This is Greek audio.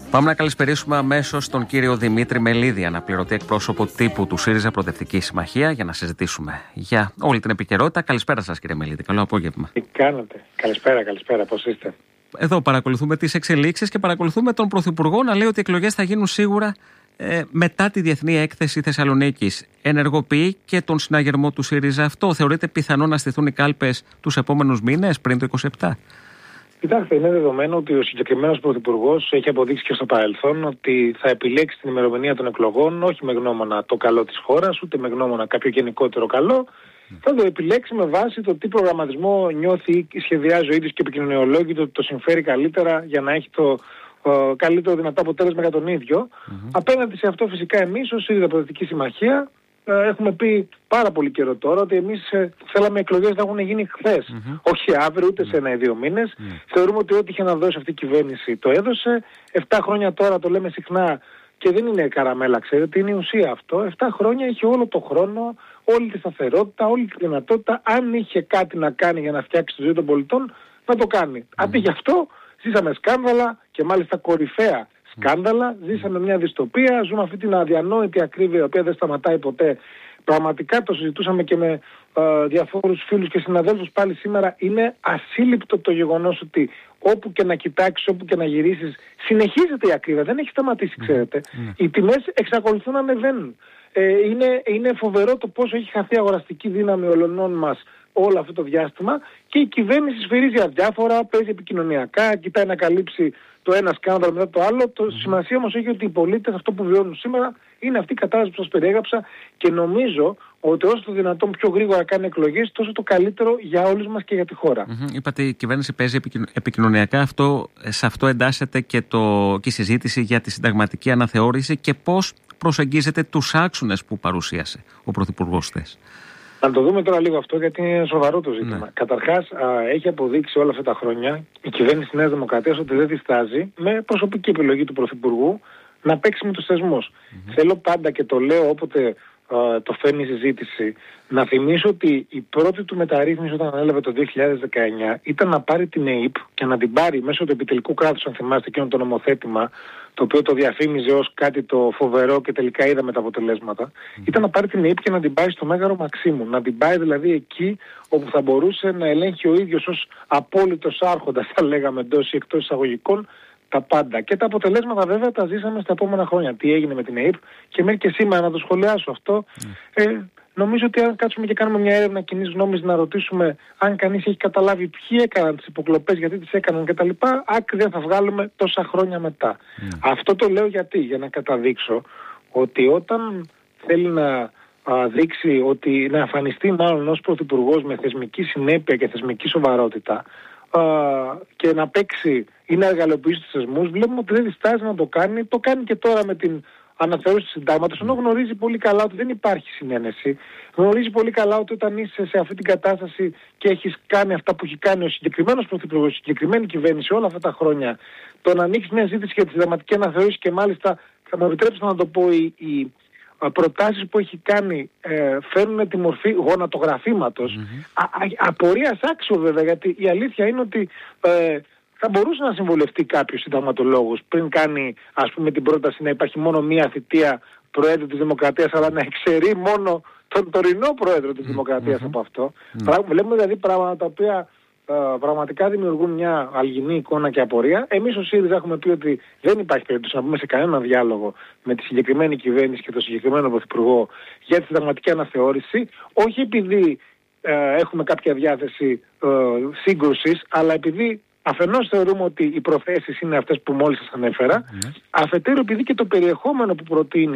Πάμε να καλησπερίσουμε αμέσως τον κύριο Δημήτρη Μελίδη, αναπληρωτή εκπρόσωπο τύπου του ΣΥΡΙΖΑ Προοδευτική Συμμαχία, για να συζητήσουμε για όλη την επικαιρότητα. Καλησπέρα σας, κύριε Μελίδη. Καλό απόγευμα. Τι κάνετε? Καλησπέρα. Πώς είστε? Εδώ παρακολουθούμε τις εξελίξεις και παρακολουθούμε τον Πρωθυπουργό να λέει ότι οι εκλογές θα γίνουν σίγουρα μετά τη Διεθνή Έκθεση Θεσσαλονίκης. Ενεργοποιεί και τον συναγερμό του ΣΥΡΙΖΑ αυτό? Θεωρείτε πιθανό να στηθούν οι κάλπες τους επόμενους μήνες, πριν το 27? Κοιτάξτε, είναι δεδομένο ότι ο συγκεκριμένος Πρωθυπουργός έχει αποδείξει και στο παρελθόν ότι θα επιλέξει την ημερομηνία των εκλογών όχι με γνώμονα το καλό της χώρας, ούτε με γνώμονα κάποιο γενικότερο καλό. Θα το επιλέξει με βάση το τι προγραμματισμό νιώθει ή σχεδιάζει ο ίδιος και επικοινωνιολόγητο ότι το συμφέρει καλύτερα για να έχει το καλύτερο δυνατό αποτέλεσμα για τον ίδιο. Απέναντι σε αυτό, φυσικά, εμείς ως ΣΥΡΙΖΑ Προοδευτική Συμμαχία έχουμε πει πάρα πολύ καιρό τώρα ότι εμείς θέλαμε εκλογές να έχουν γίνει χθες. Όχι αύριο, ούτε σε 1 ή 2 μήνες. Θεωρούμε ότι ό,τι είχε να δώσει αυτή η κυβέρνηση το έδωσε. 7 χρόνια τώρα, το λέμε συχνά και δεν είναι καραμέλα, ξέρετε, είναι η ουσία αυτό. 7 χρόνια είχε όλο το χρόνο, όλη τη σταθερότητα, όλη τη δυνατότητα, αν είχε κάτι να κάνει για να φτιάξει τη ζωή των πολιτών, να το κάνει. Αντί γι' αυτό, ζήσαμε σκάνδαλα και μάλιστα κορυφαία σκάνδαλα. Ζήσαμε μια δυστοπία, ζούμε αυτή την αδιανόητη ακρίβεια, η οποία δεν σταματάει ποτέ. Πραγματικά το συζητούσαμε και με διαφόρους φίλους και συναδέλφους πάλι σήμερα. Είναι ασύλληπτο το γεγονός ότι όπου και να κοιτάξεις, όπου και να γυρίσεις, συνεχίζεται η ακρίβεια. Δεν έχει σταματήσει, ξέρετε. Οι τιμές εξακολουθούν να ανεβαίνουν. Είναι φοβερό το πόσο έχει χαθεί αγοραστική δύναμη ολονών μας όλο αυτό το διάστημα, και η κυβέρνηση σφυρίζει αδιάφορα, παίζει επικοινωνιακά, κοιτάει να καλύψει το ένα σκάνδαλο μετά το άλλο. Το σημασία όμως έχει ότι οι πολίτες αυτό που βιώνουν σήμερα είναι αυτή η κατάσταση που σας περιέγραψα, και νομίζω ότι όσο το δυνατόν πιο γρήγορα κάνει εκλογές, τόσο το καλύτερο για όλους μας και για τη χώρα. Είπατε η κυβέρνηση παίζει επικοινωνιακά. Σε αυτό εντάσσεται και η συζήτηση για τη συνταγματική αναθεώρηση και πώς προσεγγίζεται τους άξονες που παρουσίασε ο Πρωθυπουργός χθες. Να το δούμε τώρα λίγο αυτό, γιατί είναι σοβαρό το ζήτημα. Καταρχάς, έχει αποδείξει όλα αυτά τα χρόνια η κυβέρνηση της Νέας Δημοκρατίας ότι δεν διστάζει, με προσωπική επιλογή του Πρωθυπουργού, να παίξει με τους θεσμούς. Θέλω πάντα, και το λέω όποτε το φέρνει η συζήτηση, να θυμίσω ότι η πρώτη του μεταρρύθμιση όταν ανέλαβε το 2019 ήταν να πάρει την ΕΥΠ και να την πάρει μέσω του επιτελικού κράτους, αν θυμάστε εκείνο το νομοθέτημα, το οποίο το διαφήμιζε ως κάτι το φοβερό και τελικά είδαμε τα αποτελέσματα. Ήταν να πάρει την ΕΥΠ και να την πάει στο Μέγαρο Μαξίμου. Να την πάει δηλαδή εκεί όπου θα μπορούσε να ελέγχει ο ίδιος ως απόλυτος άρχοντας, θα λέγαμε, εντός ή εκτός εισαγωγικών, τα πάντα. Και τα αποτελέσματα βέβαια τα ζήσαμε στα επόμενα χρόνια. Τι έγινε με την ΕΥΠ, και μέχρι και σήμερα να το σχολιάσω αυτό. Νομίζω ότι αν κάτσουμε και κάνουμε μια έρευνα κοινής γνώμης, να ρωτήσουμε αν κανείς έχει καταλάβει ποιοι έκαναν τις υποκλοπές, γιατί τις έκαναν κτλ., άκρη δεν θα βγάλουμε τόσα χρόνια μετά. Αυτό το λέω για να καταδείξω ότι όταν θέλει να δείξει ότι να εμφανιστεί μάλλον ως Πρωθυπουργός με θεσμική συνέπεια και θεσμική σοβαρότητα, και να παίξει ή να εργαλειοποιήσει τους θεσμούς, βλέπουμε ότι δεν διστάζει να το κάνει. Το κάνει και τώρα με την αναθεώρηση του συντάγματος, ενώ γνωρίζει πολύ καλά ότι δεν υπάρχει συνένεση. Γνωρίζει πολύ καλά ότι όταν είσαι σε αυτή την κατάσταση και έχεις κάνει αυτά που έχει κάνει ο συγκεκριμένος Πρωθυπουργός, η συγκεκριμένη κυβέρνηση όλα αυτά τα χρόνια, το να ανοίξει μια ζήτηση για τη συνταγματική αναθεώρηση, και μάλιστα, θα μου επιτρέψετε να το πω, οι προτάσεις που έχει κάνει φέρνουν τη μορφή γονατογραφήματος. Απορίας άξιο βέβαια, γιατί η αλήθεια είναι ότι θα μπορούσε να συμβουλευτεί κάποιος συνταγματολόγος πριν κάνει, ας πούμε, την πρόταση να υπάρχει μόνο μία θητεία Προέδρου της Δημοκρατίας, αλλά να εξαιρεί μόνο τον τωρινό Πρόεδρο της Δημοκρατίας από αυτό. Βλέπουμε δηλαδή πράγματα τα οποία πραγματικά δημιουργούν μια αλγινή εικόνα και απορία. Εμείς ως ΣΥΡΙΖΑ έχουμε πει ότι δεν υπάρχει περίπτωση να μπούμε σε κανένα διάλογο με τη συγκεκριμένη κυβέρνηση και τον συγκεκριμένο Πρωθυπουργό για τη συνταγματική αναθεώρηση, όχι επειδή έχουμε κάποια διάθεση σύγκρουσης, αλλά επειδή αφενός θεωρούμε ότι οι προθέσεις είναι αυτές που μόλις σας ανέφερα, αφετέρου επειδή και το περιεχόμενο που προτείνει